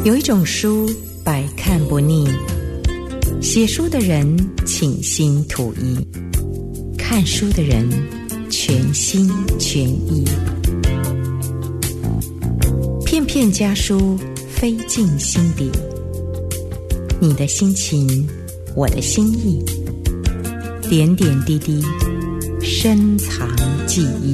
有一种书百看不腻，写书的人倾心吐意，看书的人全心全意。片片家书飞进心底，你的心情，我的心意，点点滴滴，深藏记忆。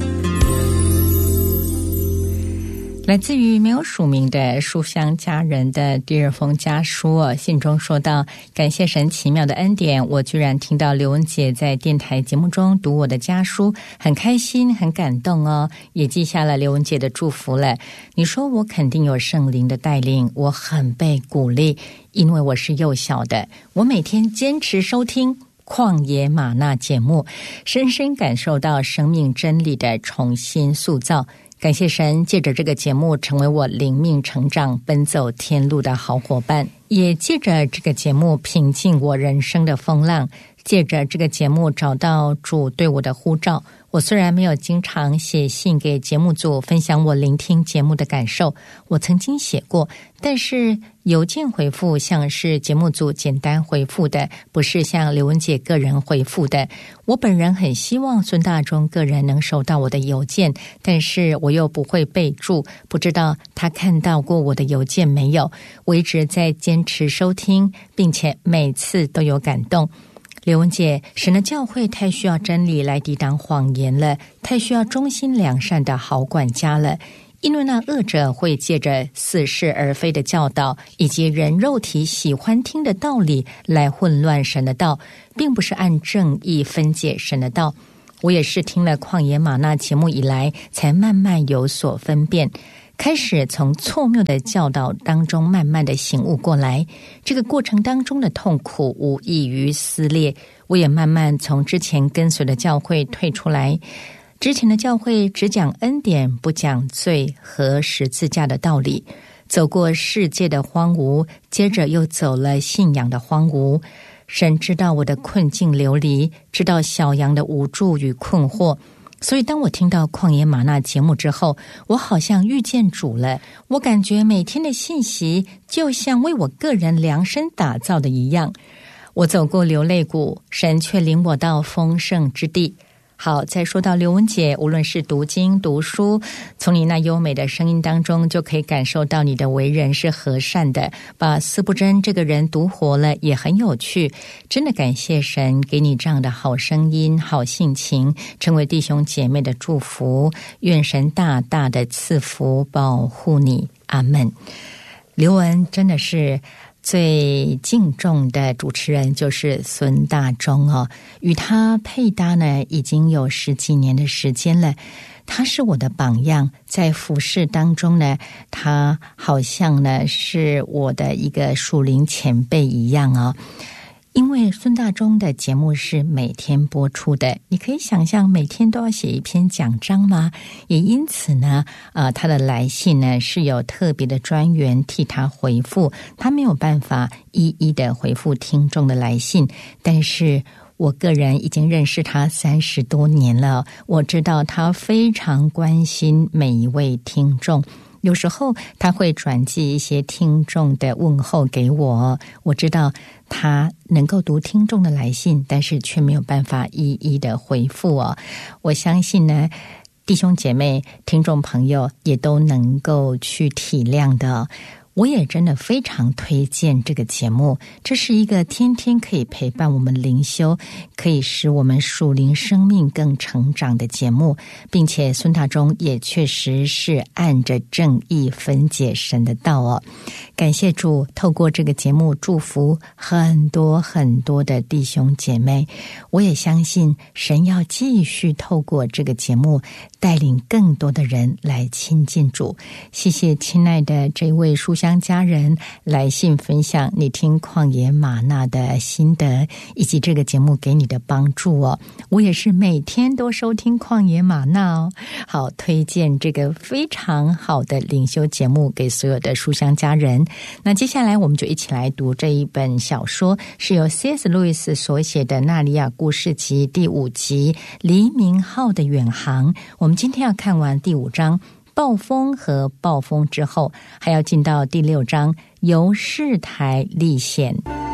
来自于没有署名的书香家人的第二封家书信中说道：感谢神奇妙的恩典，我居然听到刘文姐在电台节目中读我的家书，很开心很感动哦，也记下了刘文姐的祝福了。你说我肯定有圣灵的带领，我很被鼓励，因为我是幼小的，我每天坚持收听旷野吗哪节目，深深感受到生命真理的重新塑造。感谢神，借着这个节目成为我灵命成长奔走天路的好伙伴，也借着这个节目平静我人生的风浪，借着这个节目找到主对我的呼召。我虽然没有经常写信给节目组分享我聆听节目的感受，我曾经写过，但是邮件回复像是节目组简单回复的，不是像刘文姐个人回复的。我本人很希望孙大中个人能收到我的邮件，但是我又不会备注，不知道他看到过我的邮件没有。我一直在坚持收听，并且每次都有感动。刘文姐，神的教会太需要真理来抵挡谎言了，太需要忠心良善的好管家了。因为那恶者会借着似是而非的教导，以及人肉体喜欢听的道理来混乱神的道，并不是按正义分解神的道。我也是听了旷野吗哪节目以来，才慢慢有所分辨，开始从错谬的教导当中慢慢的醒悟过来，这个过程当中的痛苦无异于撕裂。我也慢慢从之前跟随的教会退出来，之前的教会只讲恩典，不讲罪和十字架的道理，走过世界的荒芜，接着又走了信仰的荒芜。神知道我的困境流离，知道小羊的无助与困惑，所以当我听到旷野吗哪节目之后，我好像遇见主了。我感觉每天的信息就像为我个人量身打造的一样。我走过流泪谷，神却领我到丰盛之地。好，再说到刘文姐，无论是读经读书，从你那优美的声音当中就可以感受到你的为人是和善的，把司布真这个人读活了，也很有趣。真的感谢神给你这样的好声音好性情，成为弟兄姐妹的祝福。愿神大大的赐福保护你，阿们。刘文真的是最敬重的主持人就是孙大中哦，与他配搭呢已经有10几年的时间了。他是我的榜样，在服事当中呢，他好像呢是我的一个属灵前辈一样哦。因为孙大中的节目是每天播出的，你可以想象每天都要写一篇讲章吗？也因此呢，他的来信呢是有特别的专员替他回复，他没有办法一一的回复听众的来信，但是我个人已经认识他30多年了，我知道他非常关心每一位听众。有时候他会转寄一些听众的问候给我，我知道他能够读听众的来信，但是却没有办法一一的回复哦。我相信呢，弟兄姐妹听众朋友也都能够去体谅的。我也真的非常推荐这个节目，这是一个天天可以陪伴我们灵修，可以使我们属灵生命更成长的节目，并且孙大中也确实是按着正义分解神的道哦。感谢主，透过这个节目祝福很多很多的弟兄姐妹，我也相信神要继续透过这个节目带领更多的人来亲近主。谢谢亲爱的这位书香家人来信分享你听旷野吗哪的心得，以及这个节目给你的帮助哦。我也是每天都收听旷野吗哪哦，好推荐这个非常好的灵修节目给所有的书香家人。那接下来我们就一起来读这一本小说，是由 C.S. 路易斯所写的《纳利亚故事集》第5集黎明号的远航。我们今天要看完第5章暴风和暴风之后，还要进到第6章由世台历险。